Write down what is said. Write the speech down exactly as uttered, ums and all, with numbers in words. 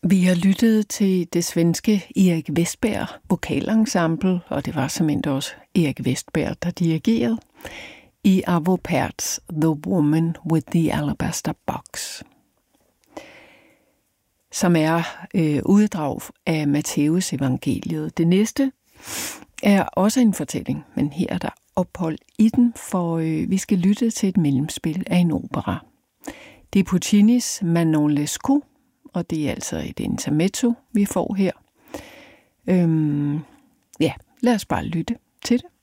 Vi har lyttet til det svenske Erik Westberg vokalensemble, og det var simpelthen også Erik Westberg, der dirigerede, i Arvo Pärts The Woman with the Alabaster Box, som er øh, uddrag af Matteus evangeliet. Det næste er også en fortælling, men her er der ophold i den, for øh, vi skal lytte til et mellemspil af en opera. Det er Puccinis Manon Lescaut, og det er altså et intermezzo, vi får her. Øhm, ja, lad os bare lytte til det.